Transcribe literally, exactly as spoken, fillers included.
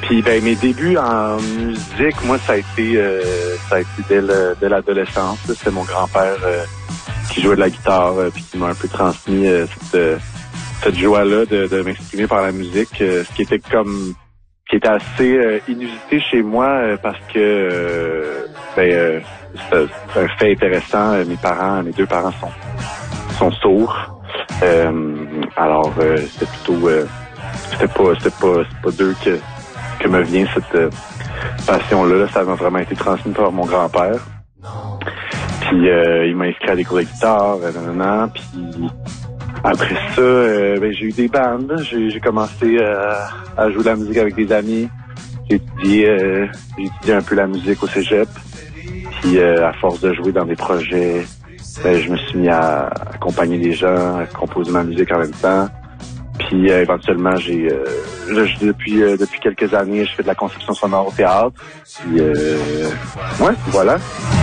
Puis ben mes débuts en musique, moi ça a été euh, ça a été dès, le, dès l'adolescence. C'était mon grand-père euh, qui jouait de la guitare euh, puis qui m'a un peu transmis euh, cette, euh, cette joie-là de, de m'exprimer par la musique, euh, ce qui était comme qui était assez euh, inusité chez moi euh, parce que euh, ben euh, c'est, c'est un fait intéressant. Euh, mes parents, mes deux parents sont sont sourds. Euh, alors euh, c'était plutôt euh, c'était pas c'était pas c'est pas d'eux que que me vient cette euh, passion-là. Ça m'a vraiment été transmis par mon grand-père. Puis euh, il m'a inscrit à des cours de guitare, euh, nanana, puis après ça, euh, ben, j'ai eu des bandes. J'ai, j'ai commencé euh, à jouer de la musique avec des amis. J'ai étudié, euh, j'ai étudié un peu la musique au cégep. Puis euh, à force de jouer dans des projets, ben, je me suis mis à accompagner des gens, à composer ma musique en même temps. Puis euh, éventuellement, j'ai euh, là, je, depuis euh, depuis quelques années, je fais de la conception sonore au théâtre. Puis euh, ouais, voilà.